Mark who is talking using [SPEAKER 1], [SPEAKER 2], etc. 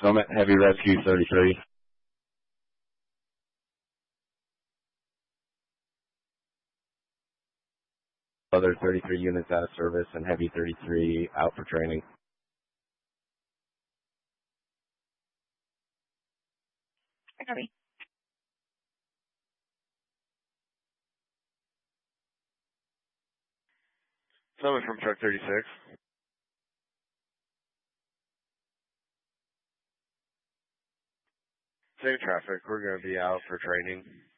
[SPEAKER 1] Summit Heavy Rescue 33. Other 33 units out of service and Heavy 33 out for training.
[SPEAKER 2] Copy.
[SPEAKER 3] Summit from truck 36. Same traffic. We're going to be out for training.